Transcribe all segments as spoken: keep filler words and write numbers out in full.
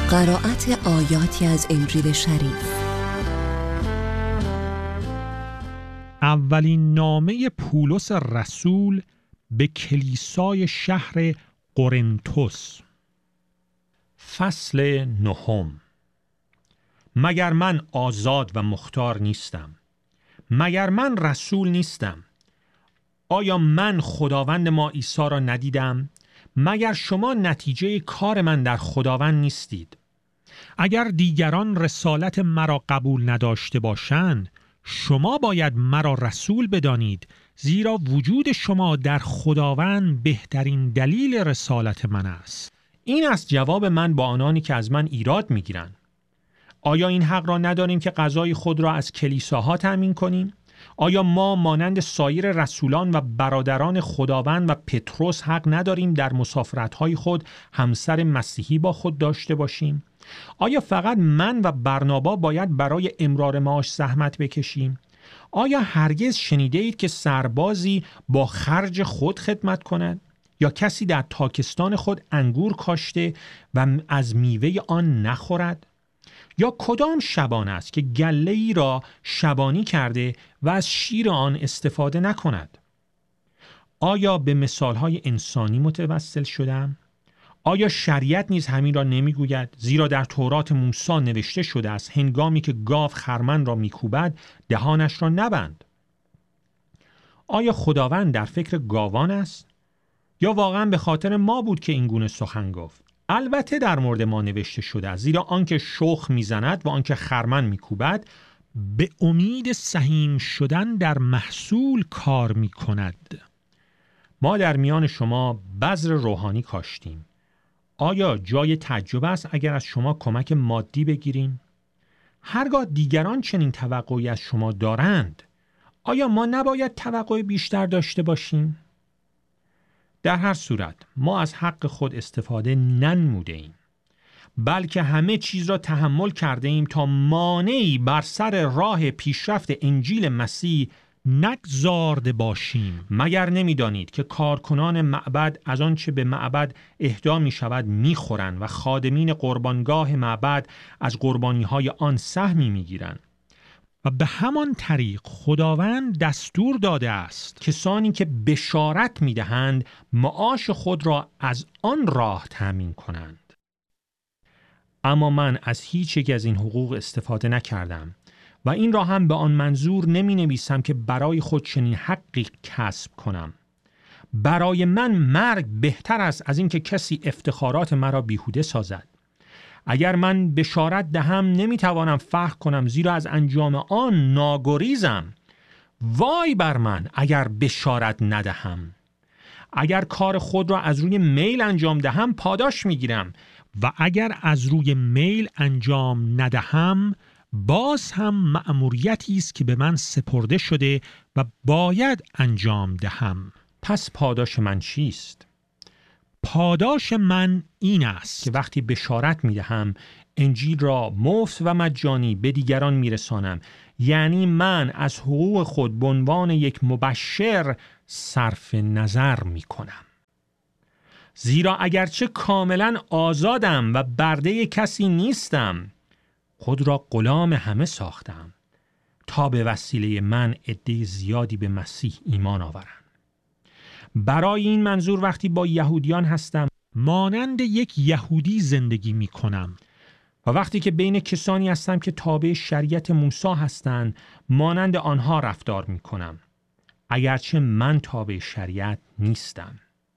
قرائت آیاتی از انجیل شریف. اولین نامه پولس رسول به کلیسای شهر قرنتس. فصل نهم. مگر من آزاد و مختار نیستم؟ مگر من رسول نیستم؟ آیا من خداوند ما عیسی را ندیدم؟ مگر شما نتیجه کار من در خداوند نیستید؟ اگر دیگران رسالت مرا قبول نداشته باشند، شما باید مرا رسول بدانید، زیرا وجود شما در خداوند بهترین دلیل رسالت من است. این است جواب من با آنانی که از من ایراد میگیرند. آیا این حق را نداریم که غذای خود را از کلیساها تأمین کنیم؟ آیا ما مانند سایر رسولان و برادران خداوند و پتروس حق نداریم در مسافرت‌های خود همسر مسیحی با خود داشته باشیم؟ آیا فقط من و برنابا باید برای امرار معاش زحمت بکشیم؟ آیا هرگز شنیده اید که سربازی با خرج خود خدمت کند؟ یا کسی در تاکستان خود انگور کاشته و از میوه آن نخورد؟ یا کدام شبان است که گله‌ای را شبانی کرده و از شیر آن استفاده نکند؟ آیا به مثالهای انسانی متوسل شدم؟ آیا شریعت نیز همین را نمیگوید؟ زیرا در تورات موسی نوشته شده است هنگامی که گاو خرمن را میکوبد دهانش را نبند. آیا خداوند در فکر گاوان است؟ یا واقعا به خاطر ما بود که این گونه سخن گفت؟ البته در مورد ما نوشته شده است، زیرا آنکه شخم میزند و آنکه خرمن میکوبد به امید سهیم شدن در محصول کار میکند. ما در میان شما بذر روحانی کاشتیم. آیا جای تعجب است اگر از شما کمک مادی بگیریم؟ هرگاه دیگران چنین توقعی از شما دارند، آیا ما نباید توقع بیشتر داشته باشیم؟ در هر صورت ما از حق خود استفاده ننموده ایم، بلکه همه چیز را تحمل کرده ایم تا مانعی بر سر راه پیشرفت انجیل مسیح نگذارده باشیم. مگر نمی‌دانید که کارکنان معبد از آنچه به معبد اهدا می شود می خورند و خادمین قربانگاه معبد از قربانی‌های آن سهمی می گیرند؟ و به همان طریق خداوند دستور داده است کسانی که بشارت می دهند معاش خود را از آن راه تامین کنند. اما من از هیچ یک از این حقوق استفاده نکردم و این را هم به آن منظور نمی نویسم که برای خود چنین حقی کسب کنم. برای من مرگ بهتر است از اینکه کسی افتخارات مرا بیهوده سازد. اگر من بشارت دهم نمی توانم فرق کنم، زیرا از انجام آن ناگریزم. وای بر من اگر بشارت ندهم. اگر کار خود را از روی میل انجام دهم پاداش می گیرم و اگر از روی میل انجام ندهم باز هم مأموریتی است که به من سپرده شده و باید انجام دهم. پس پاداش من چیست؟ پاداش من این است که وقتی بشارت می دهم انجیل را مفت و مجانی به دیگران می رسانم. یعنی من از حقوق خود به عنوان یک مبشر صرف نظر می کنم. زیرا اگرچه کاملا آزادم و برده کسی نیستم، خود را غلام همه ساختم تا به وسیله من عده زیادی به مسیح ایمان آورند. برای این منظور وقتی با یهودیان هستم مانند یک یهودی زندگی می کنم و وقتی که بین کسانی هستم که تابع شریعت موسی هستند مانند آنها رفتار می کنم، اگرچه من تابع شریعت نیستم.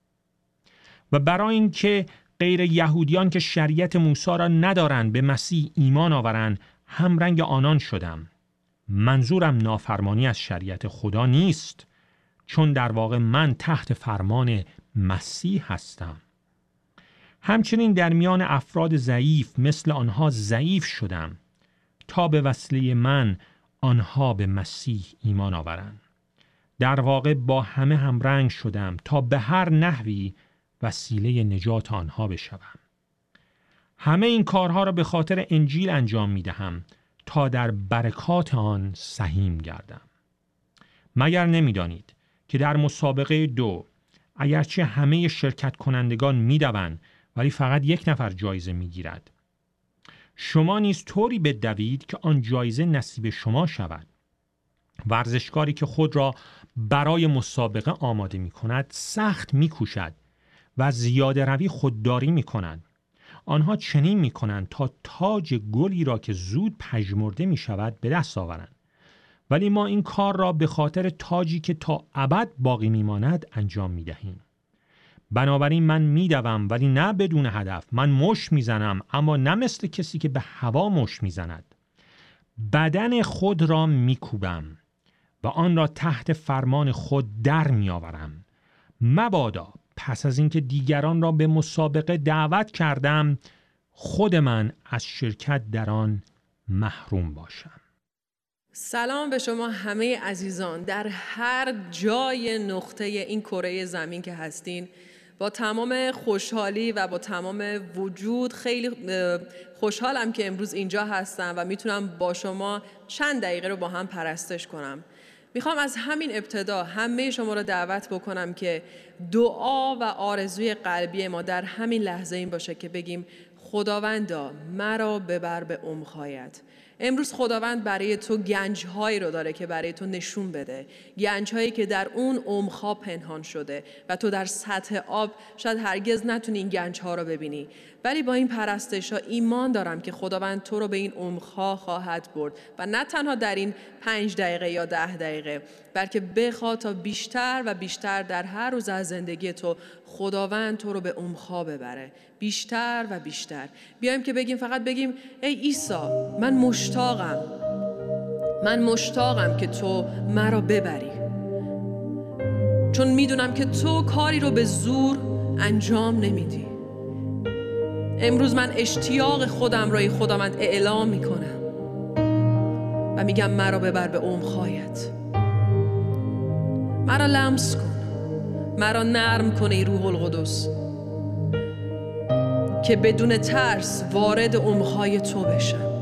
و برای اینکه غیر یهودیان که شریعت موسی را ندارند به مسیح ایمان آورند هم رنگ آنان شدم. منظورم نافرمانی از شریعت خدا نیست، چون در واقع من تحت فرمان مسیح هستم. همچنین در میان افراد ضعیف مثل آنها ضعیف شدم تا به وسیله من آنها به مسیح ایمان آورند. در واقع با همه هم رنگ شدم تا به هر نحوی وسیله نجات آنها بشوم. همه این کارها را به خاطر انجیل انجام می دهم تا در برکات آن سهیم گردم. مگر نمی دانید که در مسابقه دو اگرچه همه شرکت کنندگان می دوند ولی فقط یک نفر جایزه می گیرد؟ شما نیز طوری بدوید که آن جایزه نصیب شما شود. ورزشکاری که خود را برای مسابقه آماده می کند سخت می کوشد و زیاده روی خودداری می کنند. آنها چنین می کنند تا تاج گلی را که زود پژمرده می شود به دست آورند. ولی ما این کار را به خاطر تاجی که تا ابد باقی می ماند انجام می دهیم. بنابراین من می دوم ولی نه بدون هدف. من مشت می زنم اما نه مثل کسی که به هوا مشت می زند. بدن خود را می کوبم و آن را تحت فرمان خود در می آورم. مبادا پس از اینکه دیگران را به مسابقه دعوت کردم خود من از شرکت در آن محروم باشم. سلام به شما همه عزیزان در هر جای نقطه این کره زمین که هستین. با تمام خوشحالی و با تمام وجود خیلی خوشحالم که امروز اینجا هستم و میتونم با شما چند دقیقه رو با هم پرستش کنم. میخوام از همین ابتدا همه شما رو دعوت بکنم که دعا و آرزوی قلبی ما در همین لحظه این باشه که بگیم خداوندا مرا ببر به عمق‌هایت. امروز خداوند برای تو گنج‌هایی رو داره که برای تو نشون بده، گنج‌هایی که در اون عمق‌ها پنهان شده و تو در سطح آب شاید هرگز نتونی این گنج‌ها رو ببینی، ولی با این پرستش‌ها ایمان دارم که خداوند تو رو به این عمق‌ها خواهد برد و نه تنها در این پنج دقیقه یا ده دقیقه، بلکه بخواد تا بیشتر و بیشتر در هر روز از زندگی تو خداوند تو رو به عمق‌ها ببره، بیشتر و بیشتر. بیایم که بگیم، فقط بگیم ای عیسی من مشتاقم من مشتاقم که تو مرا ببری، چون میدونم که تو کاری رو به زور انجام نمیدی. امروز من اشتیاق خودم را خداوند اعلام میکنم و میگم مرا ببر به عمق‌هایت، مرا لمس کن، مرا نرم کن ای روح القدس که بدون ترس وارد عمق‌های تو بشم.